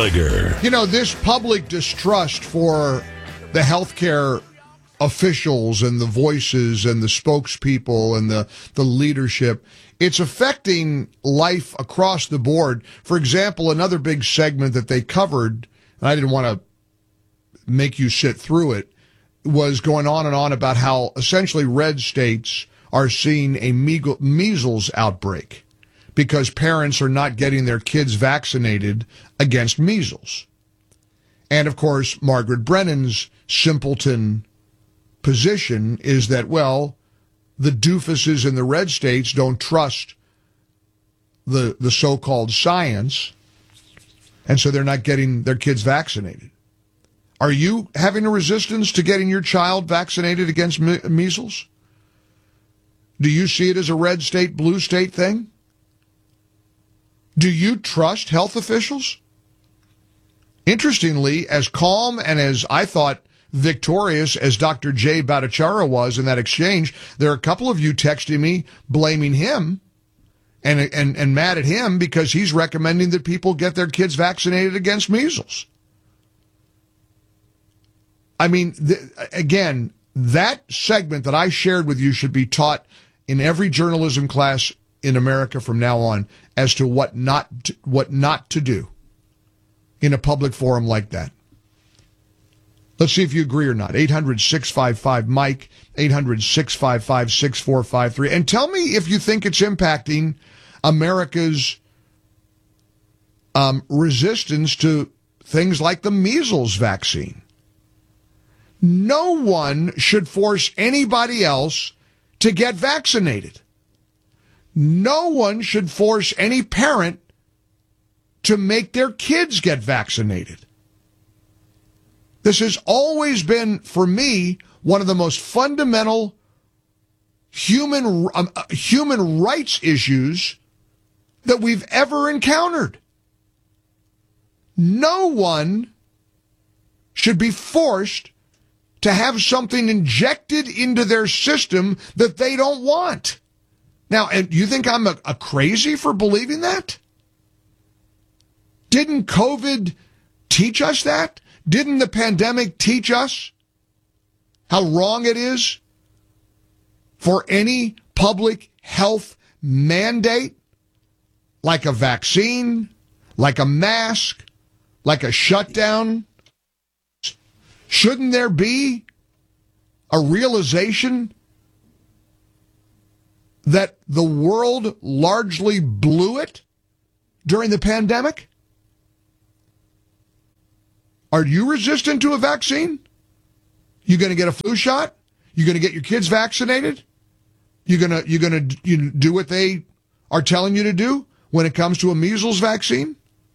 Gallagher. You know, this public distrust for the healthcare officials and the voices and the spokespeople and the leadership, it's affecting life across the board. For example, another big segment that they covered, and I didn't want to make you sit through it, was going on and on about how essentially red states are seeing a measles outbreak because parents are not getting their kids vaccinated against measles. And, of course, Margaret Brennan's simpleton position is that, well, the doofuses in the red states don't trust the so-called science, and so they're not getting their kids vaccinated. Are you having a resistance to getting your child vaccinated against measles? Do you see it as a red state, blue state thing? Do you trust health officials? Interestingly, as calm and as I thought victorious as Dr. Jay Bhattacharya was in that exchange, there are a couple of you texting me blaming him and mad at him because he's recommending that people get their kids vaccinated against measles. I mean, again, that segment that I shared with you should be taught in every journalism class in America from now on as to what not to do in a public forum like that. Let's see if you agree or not. 800-655-MIKE, 800-655-6453. And tell me if you think it's impacting America's resistance to things like the measles vaccine. No one should force anybody else to get vaccinated. No one should force any parent to make their kids get vaccinated. This has always been, for me, one of the most fundamental human rights issues that we've ever encountered. No one should be forced to have something injected into their system that they don't want. Now, and you think I'm a crazy for believing that? Didn't COVID teach us that? Didn't the pandemic teach us how wrong it is for any public health mandate, like a vaccine, like a mask, like a shutdown? Shouldn't there be a realization that the world largely blew it during the pandemic? Are you resistant to a vaccine? You going to get a flu shot? You going to get your kids vaccinated? You going to do what they are telling you to do when it comes to a measles vaccine?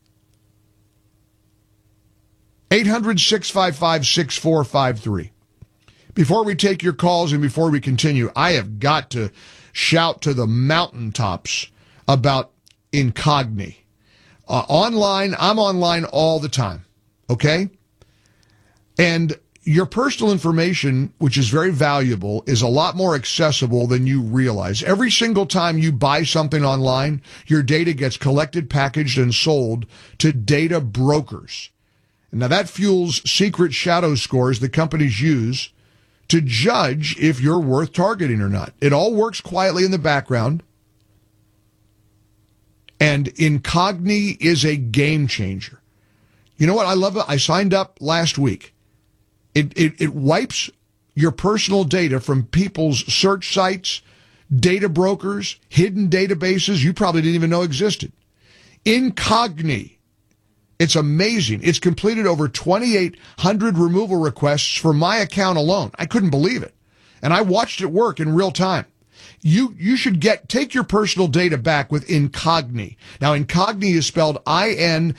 800-655-6453. Before we take your calls and before we continue, I have got to shout to the mountaintops about Incogni. Online, I'm online all the time, okay? And your personal information, which is very valuable, is a lot more accessible than you realize. Every single time you buy something online, your data gets collected, packaged, and sold to data brokers. Now, that fuels secret shadow scores that companies use to judge if you're worth targeting or not. It all works quietly in the background. And Incogni is a game changer. You know what? I love it. I signed up last week. It wipes your personal data from people's search sites, data brokers, hidden databases you probably didn't even know existed. Incogni. It's amazing. It's completed over 2,800 removal requests for my account alone. I couldn't believe it. And I watched it work in real time. You should take your personal data back with Incogni. Now, Incogni is spelled Incogni.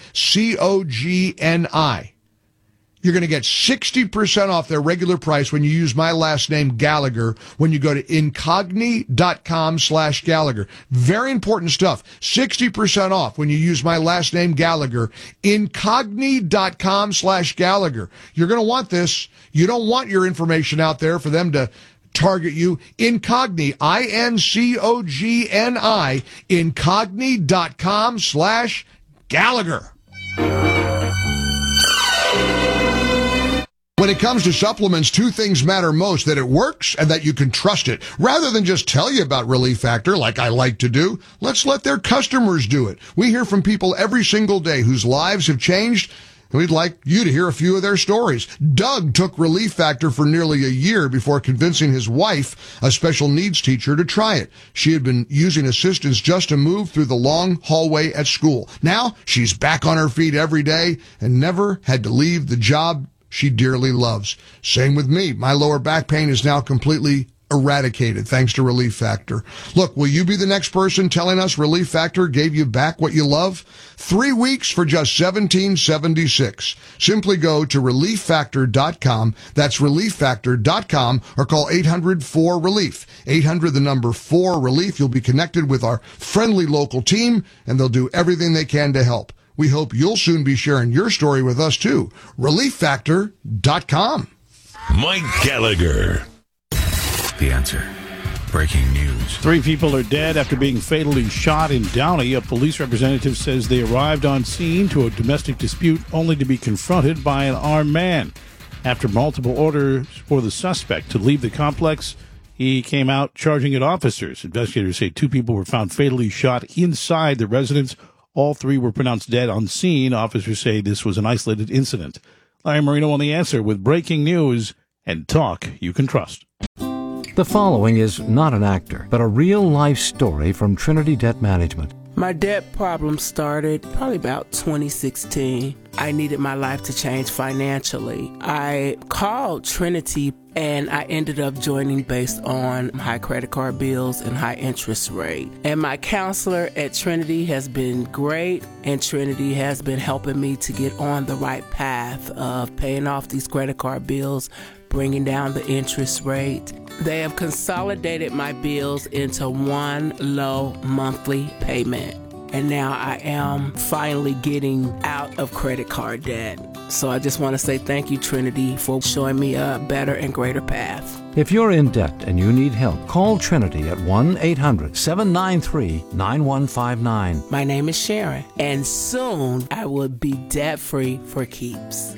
You're going to get 60% off their regular price when you use my last name, Gallagher, when you go to Incogni.com/Gallagher. Very important stuff. 60% off when you use my last name, Gallagher. Incogni.com/Gallagher. You're going to want this. You don't want your information out there for them to target you. Incogni, Incogni, Incogni.com/Gallagher. When it comes to supplements, two things matter most: that it works and that you can trust it. Rather than just tell you about Relief Factor like I like to do, let's let their customers do it. We hear from people every single day whose lives have changed, and we'd like you to hear a few of their stories. Doug took Relief Factor for nearly a year before convincing his wife, a special needs teacher, to try it. She had been using assistance just to move through the long hallway at school. Now she's back on her feet every day and never had to leave the job she dearly loves. Same with me. My lower back pain is now completely eradicated thanks to Relief Factor. Look, will you be the next person telling us Relief Factor gave you back what you love? 3 weeks for just $17.76. Simply go to ReliefFactor.com. That's ReliefFactor.com, or call 800-4RELIEF. 800 the number 4-RELIEF. You'll be connected with our friendly local team, and they'll do everything they can to help. We hope you'll soon be sharing your story with us, too. ReliefFactor.com. Mike Gallagher. The Answer. Breaking news. 3 people are dead after being fatally shot in Downey. A police representative says they arrived on scene to a domestic dispute only to be confronted by an armed man. After multiple orders for the suspect to leave the complex, he came out charging at officers. Investigators say 2 people were found fatally shot inside the residence. All 3 were pronounced dead on scene. Officers say this was an isolated incident. Larry Marino on The Answer with breaking news and talk you can trust. The following is not an actor, but a real-life story from Trinity Debt Management. My debt problem started probably about 2016. I needed my life to change financially. I called Trinity and I ended up joining based on high credit card bills and high interest rate. And my counselor at Trinity has been great, and Trinity has been helping me to get on the right path of paying off these credit card bills, bringing down the interest rate. They have consolidated my bills into one low monthly payment. And now I am finally getting out of credit card debt. So I just want to say thank you, Trinity, for showing me a better and greater path. If you're in debt and you need help, call Trinity at 1-800-793-9159. My name is Sharon, and soon I will be debt-free for keeps.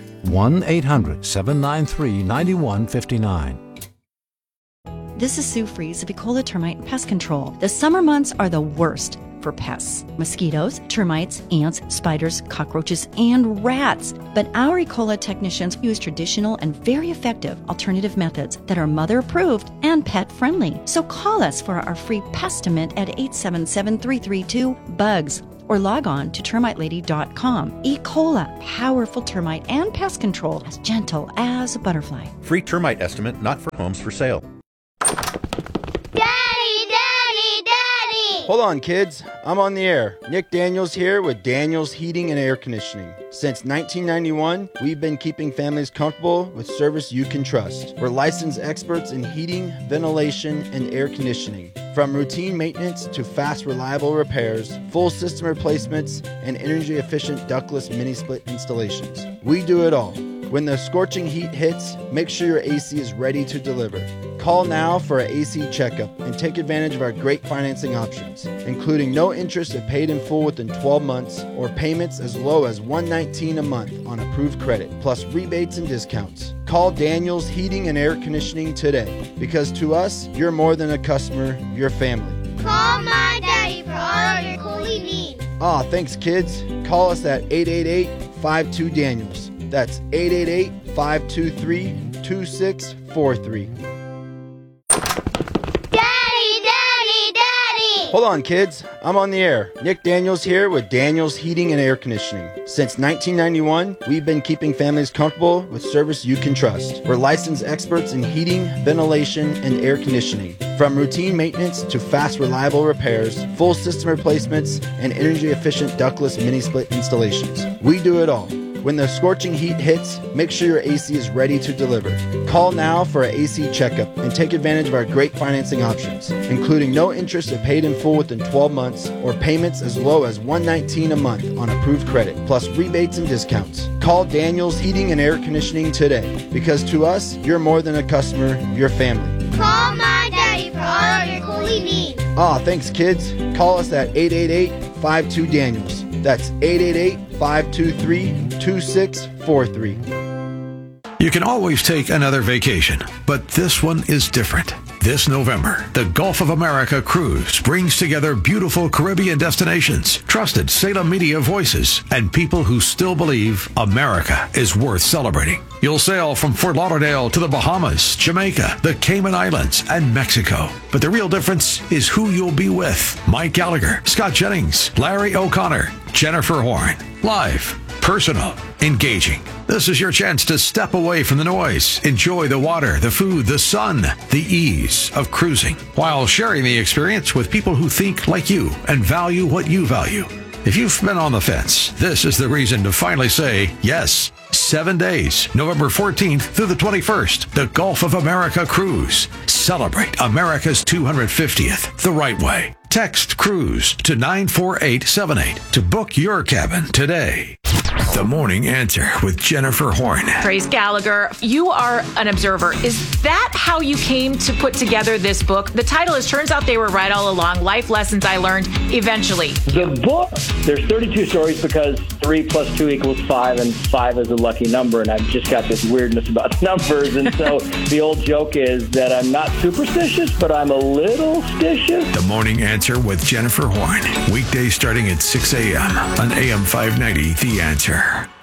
1-800-793-9159. This is Sue Fries of Ecola Termite and Pest Control. The summer months are the worst for pests: mosquitoes, termites, ants, spiders, cockroaches, and rats. But our Ecola technicians use traditional and very effective alternative methods that are mother-approved and pet-friendly. So call us for our free pestimate at 877-332-BUGS. or log on to termitelady.com. Ecola, powerful termite and pest control, as gentle as a butterfly. Free termite estimate not for homes for sale. Hold on, kids. I'm on the air. Nick Daniels here with Daniels Heating and Air Conditioning. Since 1991, we've been keeping families comfortable with service you can trust. We're licensed experts in heating, ventilation, and air conditioning. From routine maintenance to fast, reliable repairs, full system replacements, and energy-efficient ductless mini-split installations. We do it all. When the scorching heat hits, make sure your AC is ready to deliver. Call now for an AC checkup and take advantage of our great financing options, including no interest if paid in full within 12 months or payments as low as $119 a month on approved credit, plus rebates and discounts. Call Daniels Heating and Air Conditioning today, because to us, you're more than a customer, you're family. Call my daddy for all your cooling needs. Thanks, kids. Call us at 888-52-DANIELS. That's 888-523-2643. Hold on, kids. I'm on the air. Nick Daniels here with Daniels Heating and Air Conditioning. Since 1991, we've been keeping families comfortable with service you can trust. We're licensed experts in heating, ventilation, and air conditioning. From routine maintenance to fast, reliable repairs, full system replacements, and energy-efficient ductless mini-split installations. We do it all. When the scorching heat hits, make sure your AC is ready to deliver. Call now for an AC checkup and take advantage of our great financing options, including no interest if paid in full within 12 months or payments as low as $119 a month on approved credit, plus rebates and discounts. Call Daniels Heating and Air Conditioning today, because to us, you're more than a customer, you're family. Call my daddy for all your cooling needs. Thanks, kids. Call us at 888-52-DANIELS. That's 888-523-2643. You can always take another vacation, but this one is different. This November, the Gulf of America Cruise brings together beautiful Caribbean destinations, trusted Salem media voices, and people who still believe America is worth celebrating. You'll sail from Fort Lauderdale to the Bahamas, Jamaica, the Cayman Islands, and Mexico. But the real difference is who you'll be with. Mike Gallagher, Scott Jennings, Larry O'Connor, Jennifer Horn. Live, personal, engaging. This is your chance to step away from the noise, enjoy the water, the food, the sun, the ease of cruising, while sharing the experience with people who think like you and value what you value. If you've been on the fence, this is the reason to finally say yes. 7 days, November 14th through the 21st, the Gulf of America Cruise. Celebrate America's 250th the right way. Text CRUISE to 94878 to book your cabin today. The Morning Answer with Jennifer Horn. Praise Gallagher. You are an observer. Is that how you came to put together this book? The title is Turns Out They Were Right All Along, Life Lessons I Learned Eventually. The book, there's 32 stories because 3 + 2 = 5, and 5 is a lucky number, and I've just got this weirdness about numbers, and so the old joke is that I'm not superstitious, but I'm a little stitious. The Morning Answer with Jennifer Horn. Weekdays starting at 6 a.m. on AM 590, The Answer.